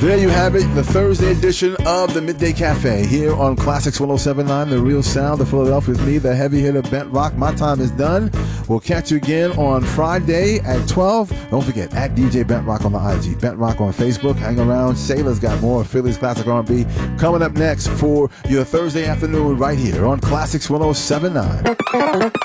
There you have it, the Thursday edition of the Midday Cafe here on Classics 107.9, the real sound of Philadelphia. With me, the heavy hitter Bent Rock. My time is done. We'll catch you again on Friday at 12. Don't forget, at DJ Bent Rock on the IG, Bent Rock on Facebook. Hang around. Sailor's got more Philly's classic R&B coming up next for your Thursday afternoon right here on Classics 107.9.